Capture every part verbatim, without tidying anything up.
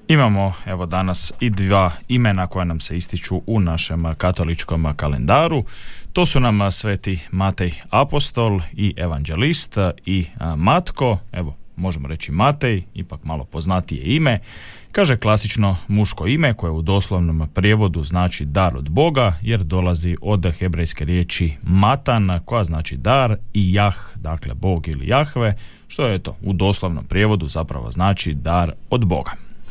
Imamo evo danas i dva imena koja nam se ističu u našem katoličkom kalendaru. To su nam sveti Matej apostol i evanđelist i Matko, evo možemo reći Matej, ipak malo poznatije ime. Kaže klasično muško ime koje u doslovnom prijevodu znači dar od Boga, jer dolazi od hebrejske riječi matan koja znači dar i jah, dakle Bog ili Jahve, što je to u doslovnom prijevodu zapravo znači dar od Boga.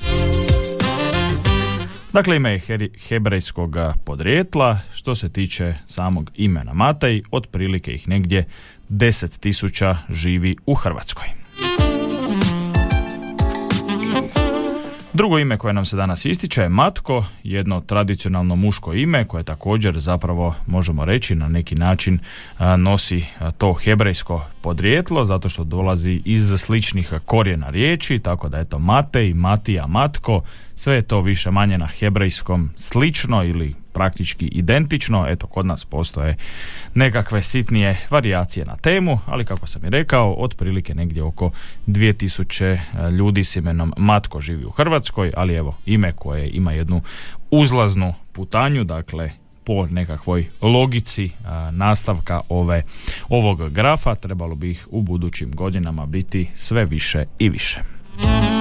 Dakle, ime je hebrejskog podrijetla. Što se tiče samog imena Matej, otprilike ih negdje deset tisuća živi u Hrvatskoj. Drugo ime koje nam se danas ističe je Matko, jedno tradicionalno muško ime koje također zapravo možemo reći na neki način nosi to hebrejsko podrijetlo zato što dolazi iz sličnih korijena riječi, tako da je to Matej, Matija, Matko, sve je to više manje na hebrejskom slično ili praktički identično. Eto, kod nas postoje nekakve sitnije varijacije na temu, ali kako sam i rekao, otprilike negdje oko dvije tisuće ljudi s imenom Matko živi u Hrvatskoj, ali evo, ime koje ima jednu uzlaznu putanju, dakle po nekakvoj logici a, nastavka ove, ovog grafa trebalo bi ih u budućim godinama biti sve više i više.